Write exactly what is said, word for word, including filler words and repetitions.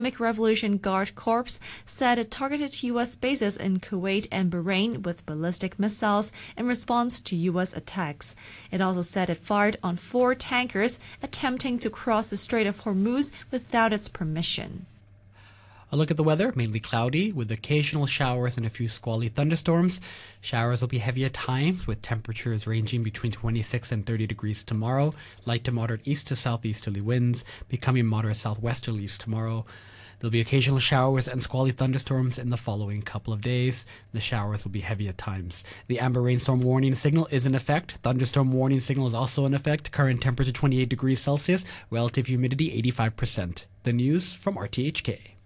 Islamic Revolution Guard Corps said it targeted U S bases in Kuwait and Bahrain with ballistic missiles in response to U S attacks. It also said it fired on four tankers attempting to cross the Strait of Hormuz without its permission. A look at the weather, mainly cloudy with occasional showers and a few squally thunderstorms. Showers will be heavy at times with temperatures ranging between twenty-six and thirty degrees tomorrow. Light to moderate east to southeasterly winds, becoming moderate southwesterlies tomorrow. There'll be occasional showers and squally thunderstorms in the following couple of days. The showers will be heavy at times. The amber rainstorm warning signal is in effect. Thunderstorm warning signal is also in effect. Current temperature twenty-eight degrees Celsius. Relative humidity eighty-five percent. The news from R T H K.